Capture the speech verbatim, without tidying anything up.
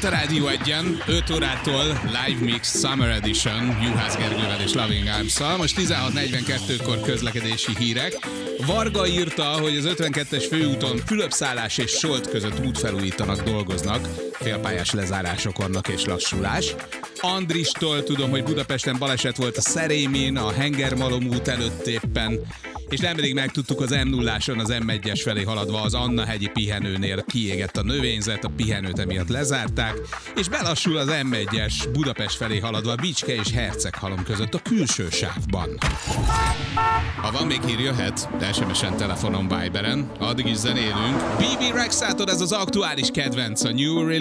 itt a Rádió egyen, öt órától Live Mix Summer Edition Juhász Gergővel és Loving Arms-szal. Most tizenhat negyvenkettőkor közlekedési hírek. Varga írta, hogy az ötvenkettes főúton Fülöpszállás és Solt között útfelújítanak, dolgoznak. Félpályás lezárások vannak és lassulás. Andristól tudom, hogy Budapesten baleset volt a Szerémén, a Hengermalom út előtt éppen, és nemrég megtudtuk, az em nulláson az em egyes felé haladva az Anna-hegyi pihenőnél kiégett a növényzet, a pihenőt emiatt lezárták, és belassul az em egyes Budapest felé haladva Bicske és Herceghalom között a külső sávban. Ha van még hír, jöhet, de es em es-en, telefonon, Viberen, addig is zenélünk. bé bé Rexától ez az aktuális kedvenc, a New Release.